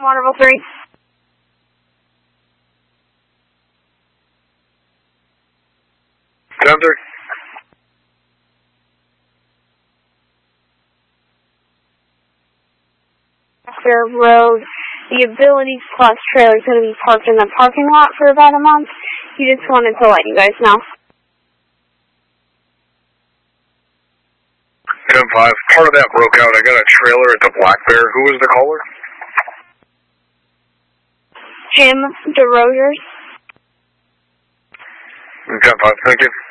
Waterville 3. Thunder. Fair Road. The Abilities Plus trailer is going to be parked in the parking lot for about a month. He just wanted to let you guys know. 10-5. Part of that broke out. I got a trailer at the Black Bear. Who was the caller? Jim DeRogers. 10-5. Thank you.